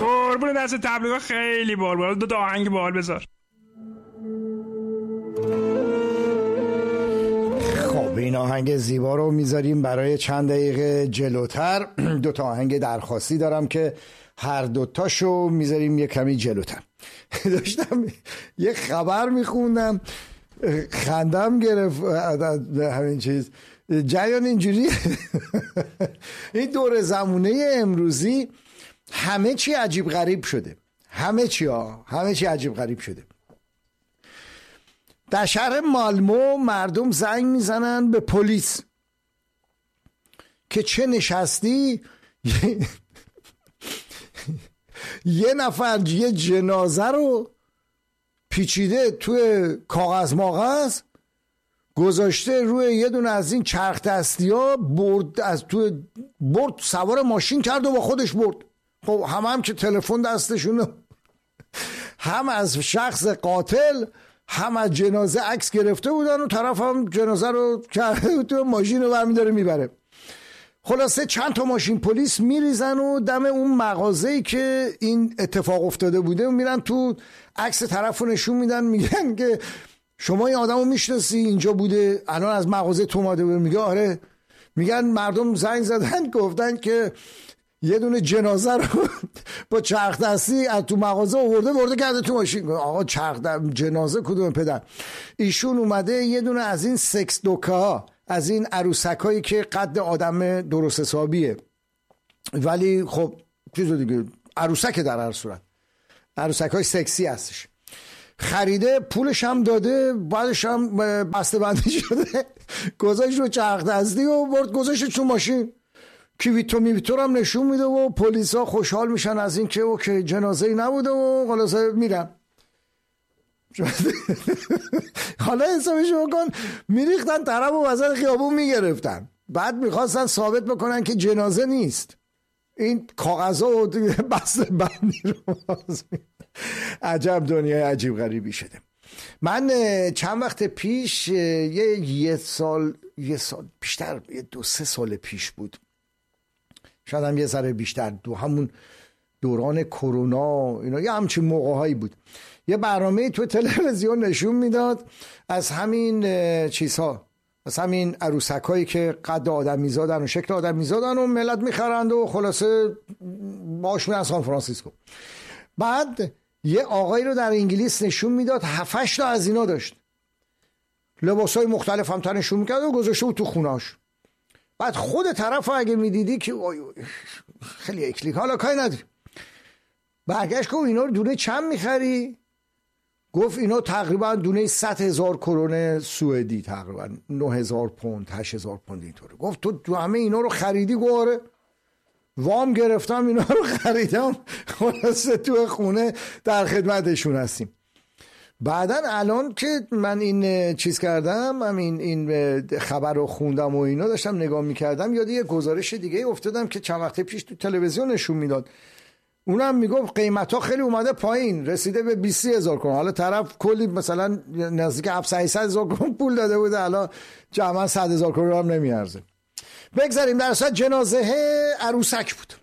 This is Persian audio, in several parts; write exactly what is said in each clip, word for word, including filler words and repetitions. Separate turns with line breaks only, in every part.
قربون دست تبلیغا خیلی بال بال. دو تا آهنگ بال بذار.
خب این آهنگ زیبا رو میذاریم برای چند دقیقه جلوتر. دو تا آهنگ درخواستی دارم که هر دوتاشو میذاریم یه کمی جلوتر. داشتم یه خبر میخوندم خندم گرفت همین چیز جریان اینجوری. این دور زمونه امروزی همه چی عجیب غریب شده، همه چی ها همه چی عجیب غریب شده. در شهر مالمو مردم زنگ میزنن به پلیس که چه نشستی یه نفر یه جنازه رو پیچیده توی کاغذ ماغذ گذاشته روی یه دونه از این چرخ دستی ها، برد از توی برد سوار ماشین کرد و با خودش برد. خب هم هم که تلفن دستشونه، هم از شخص قاتل هم از جنازه عکس گرفته بودن و طرف هم جنازه رو کرده تو ماشین رو برمیداره میبره. خلاصه چند تا ماشین پلیس میریزن و دم اون مغازه‌ای که این اتفاق افتاده بوده میرن تو، عکس طرف رو نشون میدن، میگن که شما این آدم رو میشناسی اینجا بوده الان از مغازه تو اومده بوده. میگه آره. میگن مردم زنگ زدن گفتن که یه دونه جنازه رو با چرخ دستی از تو مغازه آورده برده کرده تو ماشین. آقا چرخ جنازه کدوم پدر؟ ایشون اومده یه دونه از این سکس دوکه ها، از این عروسکایی که قد آدم درست حسابیه ولی خب چیزو دیگه عروسک، در هر صورت عروسکای سکسی هستش، خریده، پولش هم داده، بعدش هم بسته بندی شده، گذاشت رو چرخ دستی و برد گذاشت تو ماشین. کیویتو میویتور هم نشون میده و پلیس ها خوشحال میشن از این که اوکی جنازه‌ای نبوده و خلاصه میرن. حالا حسابش بکن میریختن طرف و وسط خیابون میگرفتن، بعد میخواستن ثابت بکنن که جنازه نیست، این کاغذها و بسته بندی رو باز. عجب دنیای عجیب غریبی شده. من چند وقت پیش یه یه سال یه سال بیشتر یه دو سه سال پیش بود، شاید هم یه ذره بیشتر، دو همون دوران کرونا اینا یه همچین موقع‌هایی بود، یه برنامه تو تلویزیون نشون میداد از همین چیزها، از همین عروسکایی که قد آدم میزادن و شکل آدم میزادن و ملت میخرند و خلاصه باش میرن سان فرانسیسکو. بعد یه آقایی رو در انگلیس نشون میداد هفتش تا از اینا داشت، لباسای مختلف هم تنشون میکرد و گذاشته بود تو خوناش. بعد خود طرف ها اگه میدیدی که خیلی اکلیک، حالا کاری نداری، برگشت که اینا رو دونه چند میخری؟ گفت اینا تقریبا دونه صد هزار کرونه سوئدی، تقریبا نه هزار پوند هشت هزار پوند اینطوره. گفت تو تو همه اینا رو خریدی؟ گواره وام گرفتم اینا رو خریدم، خلاصه تو خونه در خدمتشون هستیم. بعدن الان که من این چیز کردم، همین این خبر رو خوندم و اینا داشتم نگاه میکردم، یاد یه گزارش دیگه افتادم که چند وقت پیش تو تلویزیون نشون میداد، اونم میگفت قیمت ها خیلی اومده پایین، رسیده به بیست هزار کرون. حالا طرف کلی مثلا نزدیک هفتصد هزار کرون پول داده بوده، الان جمعا صد هزار کرون هم نمیارزه. بگذاریم. در اصل جنازه عروسک بود.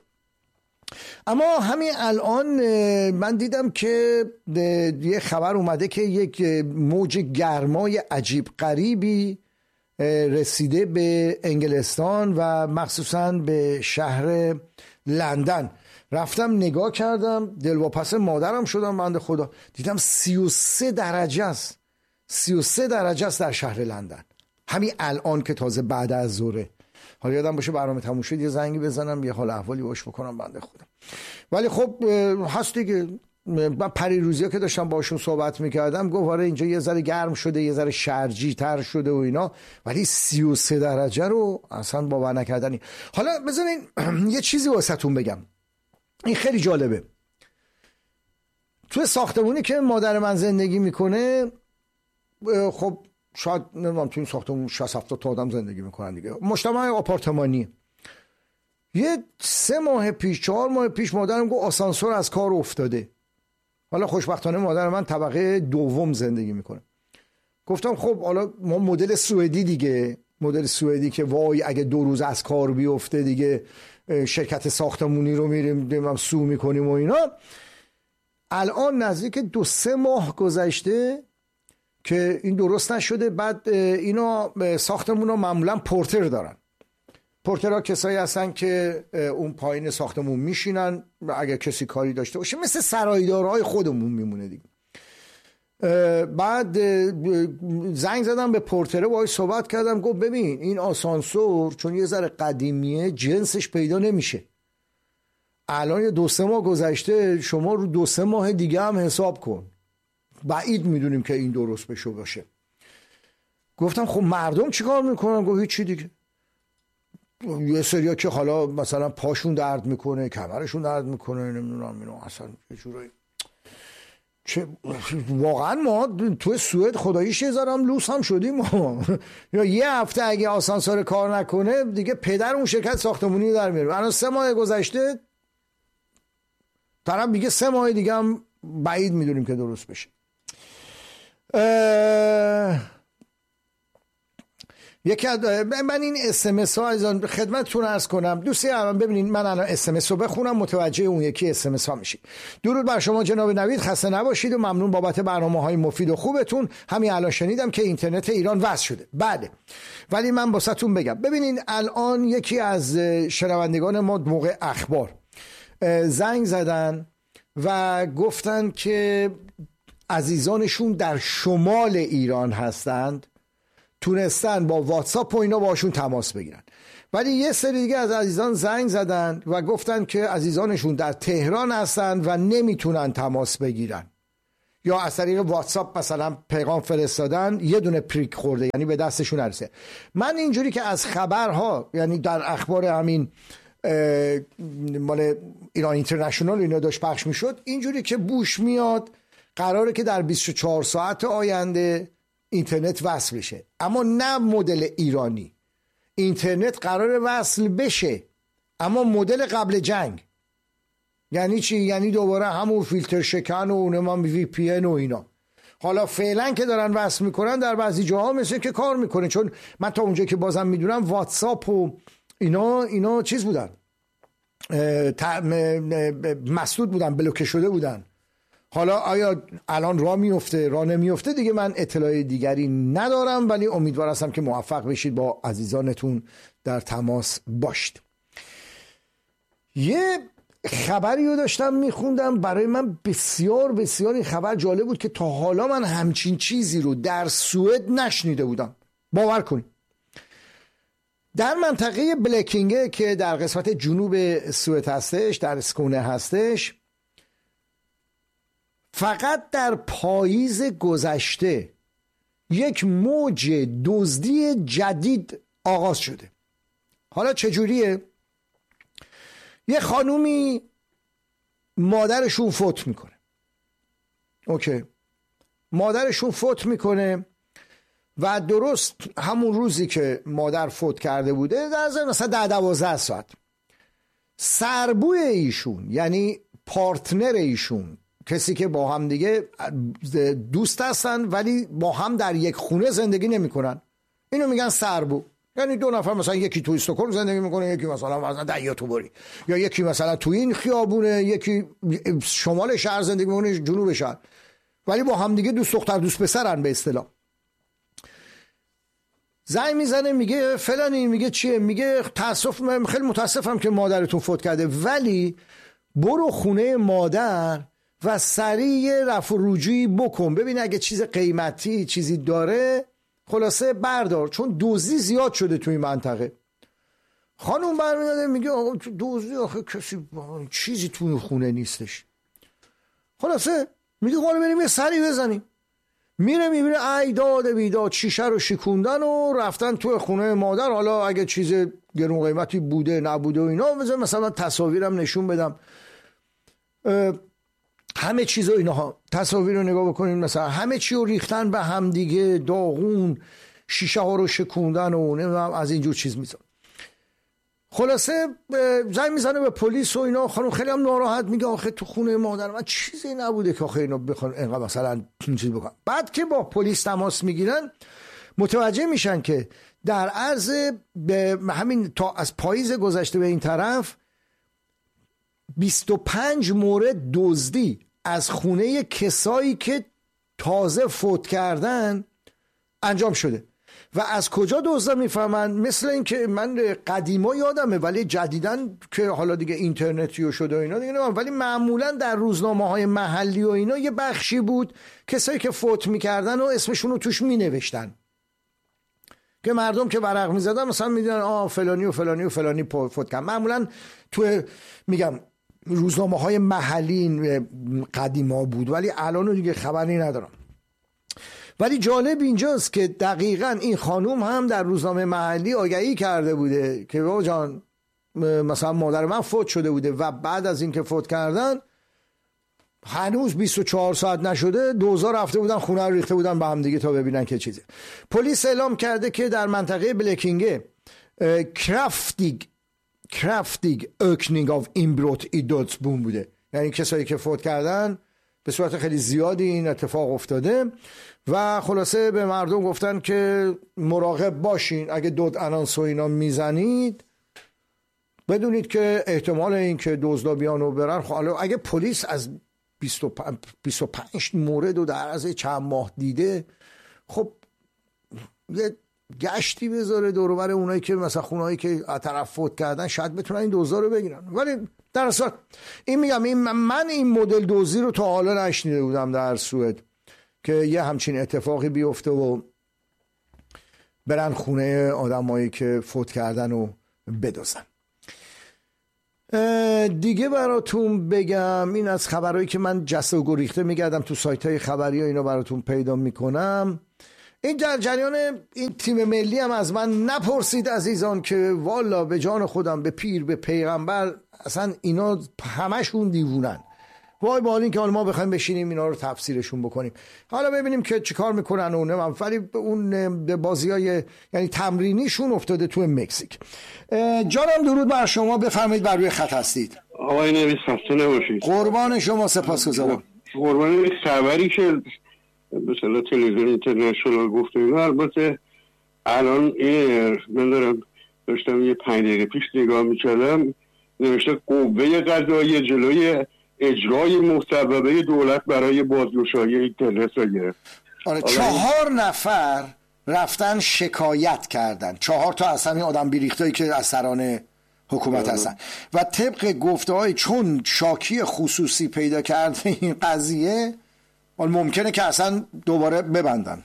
اما همین الان من دیدم که یه خبر اومده که یک موج گرمای عجیب غریبی رسیده به انگلستان و مخصوصا به شهر لندن. رفتم نگاه کردم، دلواپس مادرم شدم بنده خدا، دیدم سی و سه درجه است، سی و سه درجه است در شهر لندن همین الان که تازه بعد از ظهره. حالا یادم باشه برنامه تموم شد یه زنگی بزنم یه حال احوالی باش بکنم بنده خودم. ولی خب هست دیگه، من پریروزی که داشتم باشون صحبت میکردم گفت آره اینجا یه ذره گرم شده، یه ذره شرجی تر شده و اینا، ولی سی و سه درجه رو اصلا باور نکردنی. حالا بذارین یه چیزی واسهتون بگم، این خیلی جالبه. توی ساختمونی که مادر من زندگی میکنه، خب شاید نمیدونم تو این ساختمون شصت هفتاد تا آدم زندگی میکنن دیگه، مجتمع آپارتمانی. یه سه ماه پیش چهار ماه پیش مادرم گفت آسانسور از کار افتاده. حالا خوشبختانه مادر من طبقه دوم زندگی میکنه. گفتم خب حالا ما مدل سوئدی دیگه، مدل سوئدی که وای اگه دو روز از کار بیفته دیگه شرکت ساختمونی رو میریم سو میکنیم و اینا. الان نزدیک دو سه ماه گذشته که این درست نشده. بعد اینا ساختمون ها معمولا پورتر دارن. پورترها کسایی هستن که اون پایین ساختمون میشینن اگه کسی کاری داشته باشه، مثل سرایدارهای خودمون میمونه دیگه. بعد زنگ زدم به پورتره، باهاش صحبت کردم، گفت ببین این آسانسور چون یه ذره قدیمیه جنسش پیدا نمیشه. الان یه دو سه ماه گذشته، شما رو دو سه ماه دیگه هم حساب کن، بعید میدونیم که این درست بشه باشه. گفتم خب مردم چیکار میکنن؟ گفت هیچی دیگه. یه سریا که حالا مثلا پاشون درد میکنه، کمرشون درد میکنه، نمیدونم اینو اصلا یه جورایی چه واقعا ما تو سوئد خداییش یه ذره هم لوس هم شدیم ما. یا یه هفته اگه آسانسور کار نکنه دیگه پدر اون شرکت ساختمونی در میاره. الان سه ماه گذشته، طرف میگه سه ماه دیگه هم بعید میدونیم که درست بشه. اه... یکی از من این اس ام اس ها از خدمتتون عرض کنم دوستی الان ببینید، من الان اس ام اس رو بخونم متوجه اون یکی اس ام اس ها میشید. درود بر شما جناب نوید، خسته نباشید و ممنون بابت برنامه‌های مفید و خوبتون. همین الان شنیدم که اینترنت ایران وصل شده. بله، ولی من واسهتون بگم، ببینید الان یکی از شنوندگان ما موقع اخبار زنگ زدن و گفتن که عزیزانشون در شمال ایران هستند، تونستن با واتساپ و اینا باشون تماس بگیرن. ولی یه سری دیگه از عزیزان زنگ زدن و گفتن که عزیزانشون در تهران هستن و نمیتونن تماس بگیرن، یا از طریق واتساپ مثلا پیغام فرستادن یه دونه پریک خورده، یعنی به دستشون نرسه. من اینجوری که از خبرها، یعنی در اخبار همین مال ایران اینترنشنال اینا داشت پخش میشد، اینجوری که بوش میاد قراره که در بیست و چهار ساعت آینده اینترنت وصل بشه، اما نه مدل ایرانی. اینترنت قراره وصل بشه اما مدل قبل جنگ. یعنی چی؟ یعنی دوباره همون فیلتر شکن و اونم وی پی ان و اینا. حالا فعلا که دارن وصل میکنن در بعضی جاها مثل که کار میکنه، چون من تا اونجا که بازم میدونم واتساپ و اینا اینا چیز بودن، مسدود بودن، بلوکه شده بودن. حالا آیا الان راه میفته راه نمیفته دیگه من اطلاع دیگری ندارم، ولی امیدوار هستم که موفق بشید با عزیزانتون در تماس باشید. یه خبری رو داشتم میخوندم، برای من بسیار بسیار این خبر جالب بود که تا حالا من همچین چیزی رو در سوئد نشنیده بودم. باور کنید در منطقه بلکینگه که در قسمت جنوب سوئد هستش، در اسکونه هستش، فقط در پاییز گذشته یک موج دزدی جدید آغاز شده. حالا چجوریه؟ یه خانومی مادرشون فوت میکنه. اوکی، مادرشون فوت میکنه و درست همون روزی که مادر فوت کرده بوده، در مثلا ده دوازده ساعت، سربوی ایشون یعنی پارتنر ایشون، کسی که با هم دیگه دوست هستن ولی با هم در یک خونه زندگی نمی کنن، اینو میگن سربو. یعنی دو نفر مثلا یکی تو استکهلم زندگی میکنه، یکی مثلا مثلا در یوتوبری، یا یکی مثلا تو این خیابونه، یکی شمال شهر زندگی میکنه، جنوب شهر، ولی با هم دیگه دوست دختر دوست پسرن به اصطلاح. زنگ میزنه میگه فلانی، میگه چیه؟ میگه تاسف، من خیلی متاسفم که مادرتون فوت کرده، ولی برو خونه مادر و سریع رفع و رجوعی بکن، ببین اگه چیز قیمتی چیزی داره خلاصه بردار، چون دزدی زیاد شده توی منطقه. خانوم برمیاد میگه آقا دزدی، آخه کسی چیزی توی خونه نیستش. خلاصه میگه حالا بریم یه سری بزنیم. میره میبینه ای داد بیداد، شیشه رو شکوندن و رفتن توی خونه مادر. حالا اگه چیز گرون قیمتی بوده نبوده و اینا، مثلا تصاویرم نشون بدم، همه چیز و اینها، تصاویر رو نگاه بکنین، مثلا همه چی رو ریختن به هم دیگه، داغون، شیشه ها رو شکوندن و نمیدونم از اینجور چیز میزن. خلاصه زنگ میزنه به پلیس و اینا. خانم خیلی هم ناراحت میگه آخه تو خونه مادر من چیزی نبوده که آخه اینا بخوان اینقدر مثلا چیز بکنن. بعد که با پلیس تماس میگیرن متوجه میشن که در عرض به همین تا از پاییز گذشته به این طرف بیست و پنج مورد دزدی از خونه کسایی که تازه فوت کردن انجام شده. و از کجا دزدا میفهمن؟ مثل این که من قدیما یادمه ولی جدیدن که حالا دیگه اینترنتی و شده و اینا دیگه نمیم. ولی معمولا در روزنامه های محلی و اینا یه بخشی بود کسایی که فوت میکردن و اسمشون رو توش مینوشتن که مردم که ورق میزدن مثلا میدونن آه فلانی و فلانی و فلانی فوت کرد. معمولا تو میگم روزنامه های محلی قدیما بود ولی الان دیگه خبری ندارم. ولی جالب اینجاست که دقیقاً این خانوم هم در روزنامه محلی آگهی کرده بوده که بابا جان مثلا مادر من فوت شده بوده و بعد از اینکه فوت کردن هنوز بیست و چهار ساعت نشده دوزار رفته بودن خونه رو ریخته بودن به هم دیگه تا ببینن که چیزه. پلیس اعلام کرده که در منطقه بلکینگه کرافتیگ کرافتیگ ökning av inbrott i dödsbon بوده، یعنی کسایی که فوت کردن به صورت خیلی زیادی این اتفاق افتاده و خلاصه به مردم گفتن که مراقب باشین، اگه دود انانس و اینا میزنید بدونید که احتمال این که دزدا بیان و برن. حالا اگه پلیس از بیست و پنج مورد و در عرض چند ماه دیده، خب یه گشتی بذاره دور و بر اونایی که مثلا خونهایی که طرف فوت کردن، شاید بتونن این دزدا رو بگیرن. ولی در اصل این میگم این من این مدل دزدی رو تا حالا نشنیده بودم در سوئد که یه همچین اتفاقی بیفته و برن خونه آدمایی که فوت کردن و بدزدن. دیگه براتون بگم این از خبرهایی که من جسته و گریخته میگردم تو سایت های خبری ها اینا براتون پیدا میکنم. این در جریان این تیم ملی هم از من نپرسید عزیزان که والا به جان خودم به پیر به پیغمبر اصلا اینا همشون دیوونن. وای با این که حالا ما بخوایم بشینیم اینا رو تفسیرشون بکنیم. حالا ببینیم که چیکار میکنن اون من ولی اون بازیای یعنی تمرینیشون افتاده تو مکزیک. جانم درود بر شما، بفرمایید بر روی خط هستید.
آقای نویس خسته نباشید.
قربان شما، سپاسگزارم.
قربان این خبری که مثلا تلویزیون اینترنشنال گفت اینا، البته الان این من دارم داشتم یه پنج دقیقه پیش نگاه میکردم نوشته قوه قضاییه جلوی اجرای مصوبه دولت برای بازگشایی اینترنت را گرفت.
آره چهار نفر رفتن شکایت کردن، چهار تا اصلا این آدم بیریختایی که از سران حکومت هستن و طبق گفته های چون شاکی خصوصی پیدا کرده این قضیه ممکنه که اصلا دوباره ببندن.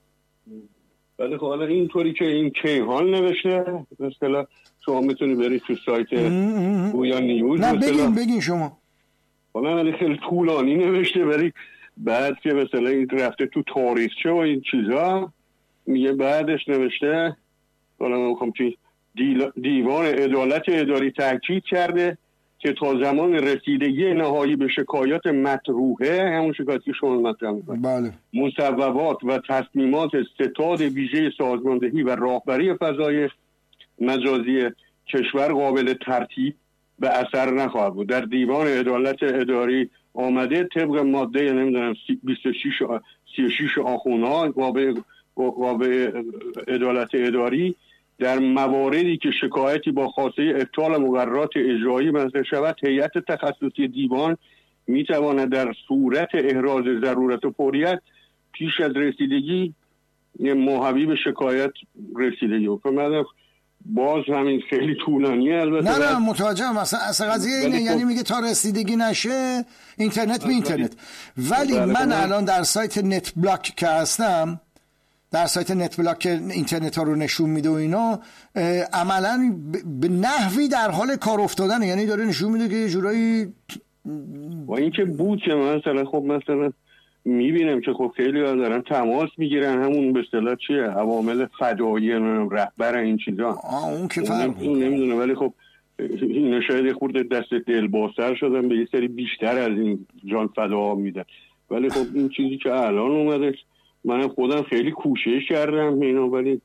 ولی خب حالا اینطوری که این کیهان نوشته مثلا شما میتونی برید تو سایت گویا نیوز.
نه بگین بگین شما.
حالا ولی خیلی طولانی نوشته ولی بعد که مثلا این رفته تو تاریخچه و این چیزا میگه بعدش نوشته حالا من میخوام که دیوان عدالت اداری تاکید کرده که تا زمان رسیدگی نهایی به شکایات مطروحه، همون شکایاتی که شما مطرح می‌کنید،
بله،
مصوبات و تصمیمات ستاد ویژه سازماندهی و راهبری فضای مجازی کشور قابل ترتیب به اثر نخواهد بود. در دیوان عدالت اداری آمده طبق ماده نمیدونم بیست و شش سی و شش آخونا قابل قابل عدالت اداری در مواردی که شکایتی با خواسته ابطال مقررات اجرایی مطرح شود، هیئت تخصصی دیوان میتواند در صورت احراز ضرورت و فوریت پیش از رسیدگی محوی به شکایت رسیدگی کنه. باز همین خیلی طولانیه البته.
نه نه متوجهم، اصلا اصلا قضیه اینه، یعنی میگه تا رسیدگی نشه اینترنت به اینترنت. ولی من الان در سایت نت بلاک که هستم، در سایت نت بلاک که اینترنت ها رو نشون میده و اینا عملا به نحوی در حال کار افتادن، یعنی داره نشون میده که یه جورایی
با این که بود که مثلا خب مثلا میبینم که خب خیلی ها دارن تماس میگیرن، همون به اصطلاح چیه عوامل فدایی رهبر این چیزا.
آه اون که فرق
نمیدونه ولی خب اینا شاید خورده دست دلبازتر شدن به یه سری بیشتر از این جان فدا میدن. ولی خب این چیزی که الان اومده من خودم خیلی کوشش کردم اینا ولی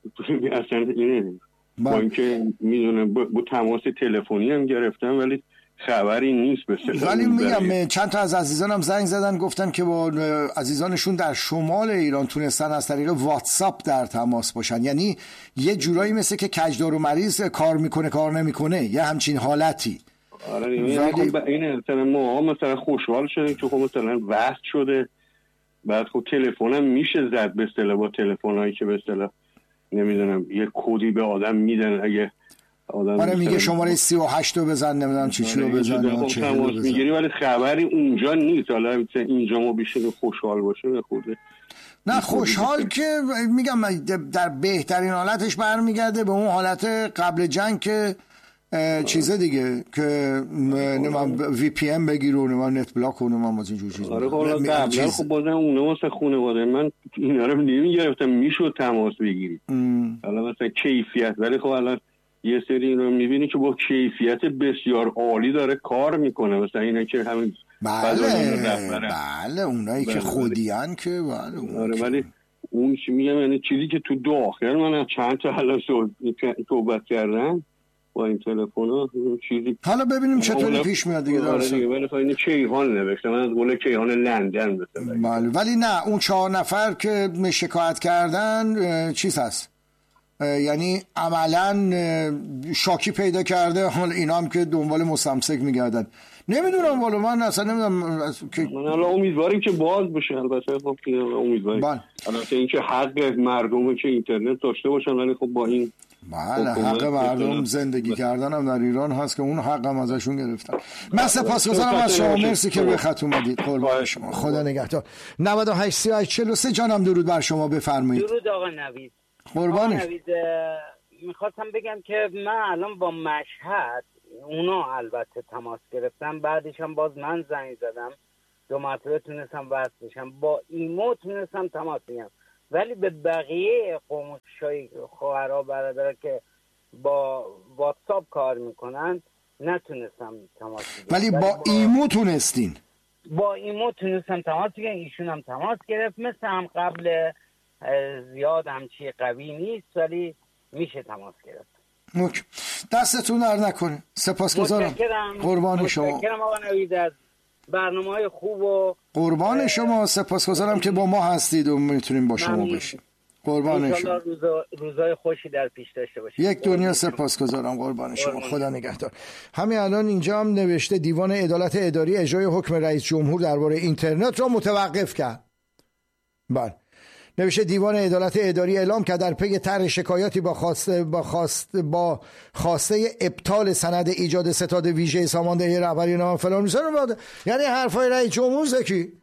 اصلا اینه با اینکه میدونم با تماس تلفنی هم گرفتم ولی خبری نیست به اصطلاح.
ولی میگم چند تا از عزیزانم زنگ زدن گفتن که با عزیزانشون در شمال ایران تونستن از طریق واتساپ در تماس باشن، یعنی یه جورایی مثل که کجدار و مریض کار میکنه کار نمیکنه، یه همچین حالتی.
آره ولی خب این مثلا ما مثلا خوشحال شدیم که خب مثلا وصل شده، بعد خب تلفنم میشه زد به اصطلاح با تلفنایی که به اصطلاح نمیدونم یه کدی به آدم میدن اگه آدم
آره میگه شماره سی و هشت رو بزن نمیدونم چی چی رو بزن
تماس میگیری ولی خبری اونجا نیست. حالا اینجا ما بیشتر خوشحال باشه خوده
نه خوشحال که میگم در بهترین حالتش برمیگرده به اون حالت قبل جنگ که چیزه دیگه که نمیدونم وی پی ام بگیر و نمیدونم نت بلاک و نمیدونم از اینجور چیزا.
آره قبلا خب بازم اونا واسه خانواده من اینا رو نمیگرفتم میشد تماس بگیری حالا مثلا کیفیت، ولی خب الان یه سری رو میبینی که با کیفیت بسیار عالی داره کار میکنه، مثلا اینا که همین
بله بله اونایی که خودیان که بله.
آره ولی اون چی میگم یعنی چیزی که تو داخل من چند تا حالا صحبت کردم با این تلفن چیزی
حالا ببینیم چطوری پیش میاد دیگه.
آره دیگه ولی خب این کیهان نوشته، من از قول کیهان لندن مثلا.
بله ولی نه اون چهار نفر که شکایت کردن چیز هست، یعنی عملا شاکی پیدا کرده، حال اینا هم که دنبال مستمسک میگردن. نمیدونم والا من اصلا نمیدونم
که من حالا امیدواریم که باز بشه، البته خب امیدواریم البته اینکه حق مردمه که اینترنت داشته باشن، ولی خب با این
بله حق مردم زندگی کردن هم در ایران هست که اون حق هم ازشون گرفتن. من سپاسگزارم از شما، مرسی که به خط اومدید. قربان شما، خدا نگهدار. نود و هشت سی و هشت چهل و سه جانم درود بر شما، بفرمایید.
درود آقا نوید.
قربانش.
میخواستم بگم که من الان با مشهد اونا البته تماس گرفتم، بعدش هم باز من زنگ زدم دو مرتبه تونستم وصل بشم، با ایمو تونستم تماس بگیرم، ولی به بقیه قومشای خواهرها برادرها که با واتساپ کار میکنن نتونستم تماس بگیرم.
ولی با, با ایمو تونستین؟
با ایمو تونستم تماس بگیرم، ایشون هم تماس گرفت، مثل هم قبل زیاد همچی قوی نیست ولی میشه تماس گرفت.
اوکی. دستتون در نکنه. سپاسگزارم. قربان شما.
متشکرم آقا نوید از برنامه‌های خوب و
قربان شما. سپاسگزارم که با ما هستید و میتونیم با شما باشیم. قربان شما.
روزا روزای خوشی در پیش داشته باشید.
یک دنیا سپاسگزارم. قربان شما. خدا نگهدار. همین الان اینجا هم نوشته دیوان عدالت اداری اجرای حکم رئیس جمهور درباره اینترنت را متوقف کرد. بله. نوشته دیوان عدالت اداری اعلام کرد در پی طرح شکایاتی با خواسته با خواسته با خواسته ابطال سند ایجاد ستاد ویژه ساماندهی رهبری نام فلان میسن، یعنی حرفای رئیس جمهور زکی.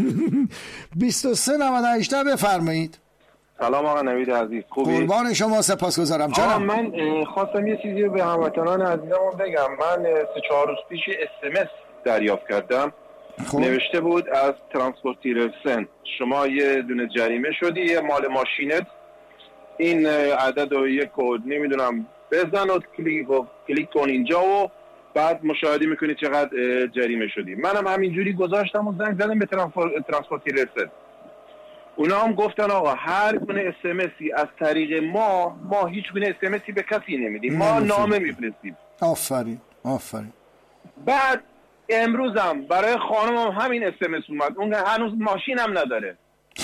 بیست و سه نود و هشت بفرمایید.
سلام آقا نوید عزیز، خوبی؟
قربان شما، سپاسگزارم. جانم
من خواستم یه چیزی رو به هموطنان عزیزم بگم. من سه چهار روز پیش اس ام اس دریافت کردم. خب. نوشته بود از ترانسپورتیرسن شما یه دونه جریمه شدی، یه مال ماشینت این عدد و یک کد نمیدونم بزن و کلیک و کلیک کن اینجا و بعد مشاهده میکنی چقدر جریمه شدی. منم همینجوری گذاشتم و زنگ زدم به ترانسپورتیرسن. اونا هم گفتن آقا هر گونه اس ام اسی از طریق ما ما هیچ گونه اس ام اسی به کسی نمیدیم، ما نامه میفرستیم.
آفرین آفرین.
بعد امروزم برای خانمم هم همین اس ام اس اومد، اون هنوز ماشین هم نداره.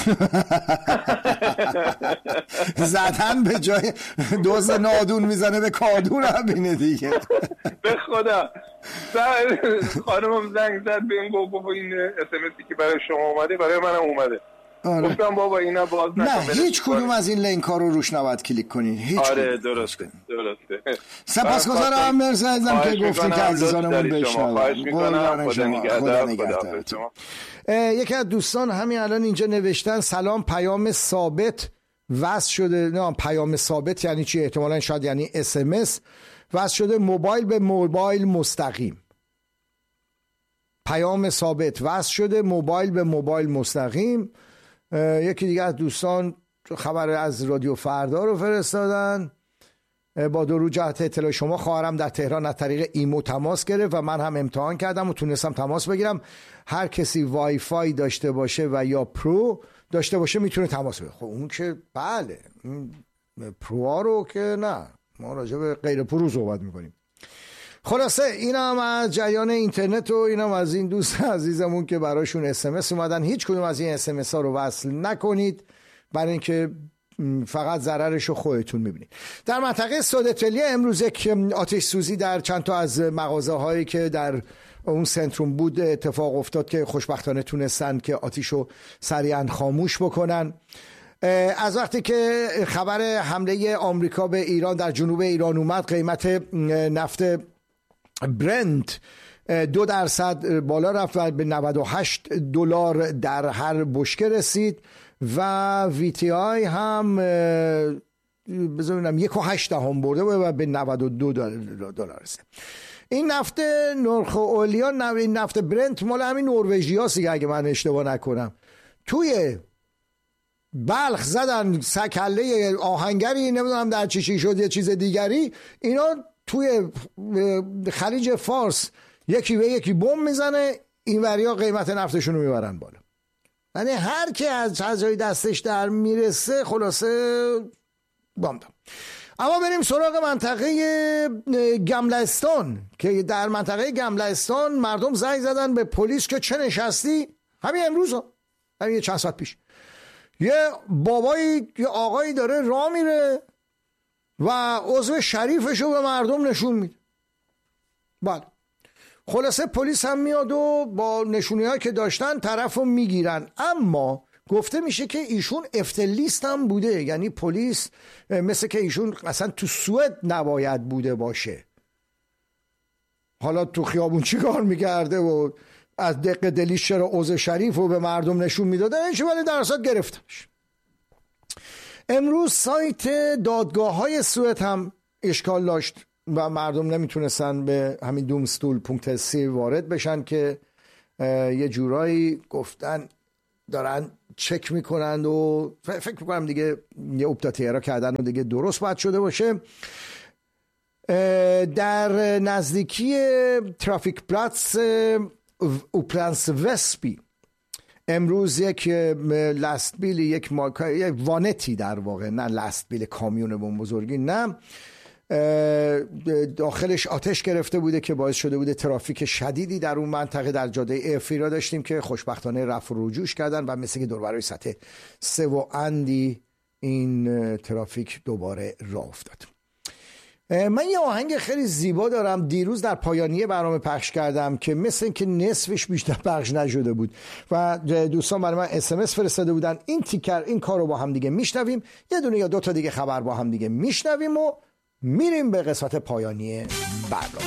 زدن به جای دوز نادون میزنه به کادون هم بینه دیگه.
به خدا خانمم زنگ زد به این گفت این اس ام اسی که برای شما اومده برای منم اومده.
آره.
گفتم بابا اینا باز نکن.
نه هیچ کدوم از این لینک ها رو روش نباید کلیک کنین. هیچ
آره درسته درسته.
سپاسگزارم مرسی عزیزم که گفتین که عزیزانمون بشنون.
خواهش میکنم. خدا نگهدار.
یکی از دوستان همین الان اینجا نوشتن سلام، پیام ثابت وصل شده. نه پیام ثابت یعنی چی؟ احتمالاً شاید یعنی اس ام اس. وصل شده موبایل به موبایل مستقیم. پیام ثابت وصل شده موبایل به موبایل مستقیم. یکی دیگه از دوستان خبر از رادیو فردا رو فرستادن. با درود جهت اطلاع شما خواهرم در تهران از طریق ایمو تماس گرفت و من هم امتحان کردم و تونستم تماس بگیرم. هر کسی وای فای داشته باشه و یا پرو داشته باشه میتونه تماس بگیره. خب اون که بله، پرو رو که نه، ما راجع به غیر پرو صحبت میکنیم. خلاصه اینا هم از جریان اینترنت و اینا هم از این دوست عزیزمون که براشون اس ام اس اومدن. هیچ کدوم از این اس ام اس ها رو وصل نکنید، برای اینکه فقط ضررش رو خودتون میبینید. در منطقه سودتلی امروز یک آتش سوزی در چند تا از مغازه هایی که در اون سنتروم بود اتفاق افتاد که خوشبختانه تونستن که آتیشو سریعا خاموش بکنن. از وقتی که خبر حمله آمریکا به ایران در جنوب ایران اومد، قیمت نفت برنت دو درصد بالا رفت و به نود و هشت دلار در هر بشکه رسید و وی تی آی هم بذارم یک و هشت دهم برده و به نود و دو دلار رسید. این نفت نرخ اولیا، این نفت برنت مال همین نروژیاست اگه من اشتباه نکنم. توی بلخ زدن سکله آهنگری، نمیدونم در چی چی شد، یه چیز دیگری، اینا توی خلیج فارس یکی به یکی بم میزنه، این وریا قیمت نفتشون رو میبرن بالا. یعنی هر کی از جای دستش در میرسه خلاصه بام دام. اما بریم سراغ منطقه گملستان که در منطقه گملستان مردم زنگ زدن به پلیس که چه نشستی، همین امروز ها، همین چند ساعت پیش، یه بابایی یه آقایی داره راه میره و عضو شریفش رو به مردم نشون میده. بله، خلاصه پلیس هم میاد و با نشونی هایی که داشتن طرف رو میگیرن. اما گفته میشه که ایشون افتلیست هم بوده، یعنی پلیس مثل که ایشون اصلا تو سوئد نباید بوده باشه. حالا تو خیابون چی کار میکرده و از دق دلیش چرا عضو شریف رو به مردم نشون میداده اینش، ولی در اصل گرفتنش. امروز سایت دادگاه های سوئد هم اشکال داشت و مردم نمیتونستن به همین دومستول پونکت سی وارد بشن که یه جورایی گفتن دارن چک میکنند و فکر میکنم دیگه یه اپداتیرا کردن و دیگه درست باید شده باشه. در نزدیکی ترافیک پلاتس اوپلنس وسپی امروز یک لستبیل، یک مارکا، یک وانتی در واقع، نه لستبیل کامیون بون بزرگی، نه، داخلش آتش گرفته بوده که باعث شده بوده ترافیک شدیدی در اون منطقه در جاده ایفی را داشتیم که خوشبختانه رفع و رجوعش کردن و مثل که دور برای سطح سه و اندی این ترافیک دوباره راه افتاد. من یه آهنگ خیلی زیبا دارم، دیروز در پایانیه برنامه پخش کردم که مثل این که نصفش بیشتر پخش نشده بود و دوستان برای من اس ام اس فرستاده بودن. این تیکر این کار رو با هم دیگه میشنویم، یه دونه یا دو تا دیگه خبر با هم دیگه میشنویم و میریم به قسمت پایانی برنامه.